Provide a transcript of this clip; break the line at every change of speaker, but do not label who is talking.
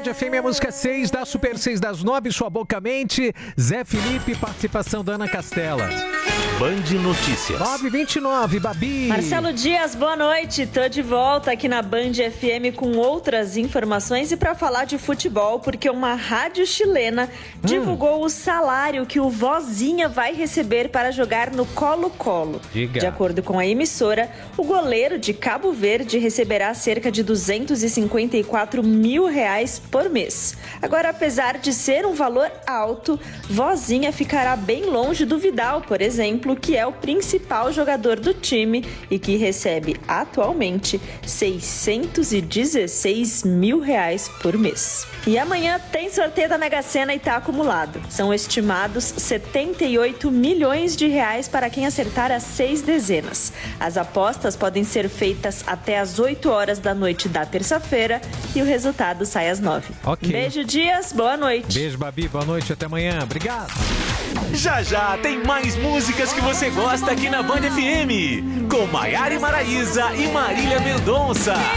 FM, a música 6 da Super 6 das 9, Sua Boca Mente, Zé Felipe, participação da Ana Castela.
Band Notícias.
9h29, Babi.
Marcelo Dias, boa noite. Tô de volta aqui na Band FM com outras informações e para falar de futebol, porque uma rádio chilena divulgou o salário que o Vozinha vai receber para jogar no Colo-Colo.
Diga.
De acordo com a emissora, o goleiro de Cabo Verde receberá cerca de R$254 mil por mês. Agora, apesar de ser um valor alto, Vozinha ficará bem longe do Vidal, por exemplo, que é o principal jogador do time e que recebe atualmente R$616 mil por mês. E amanhã tem sorteio da Mega Sena e tá acumulado. São estimados 78 milhões de reais para quem acertar as 6 dezenas. As apostas podem ser feitas até às 8 horas da noite da terça-feira e o resultado sai às 9.
Ok.
Beijo, Dias. Boa noite.
Beijo, Babi. Boa noite. Até amanhã. Obrigado.
Já já tem mais músicas que você gosta aqui na Band FM. Com Maiara e Maraísa e Marília Mendonça.